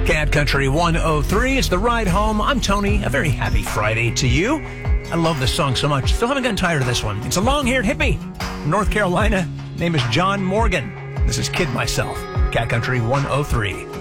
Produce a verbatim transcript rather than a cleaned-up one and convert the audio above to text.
Cat Country one oh three. It's the ride home. I'm Tony. A very happy Friday to you. I love this song so much. Still haven't gotten tired of this one. It's a long-haired hippie from North Carolina. Name is John Morgan. This is Kid Myself. Cat Country one oh three.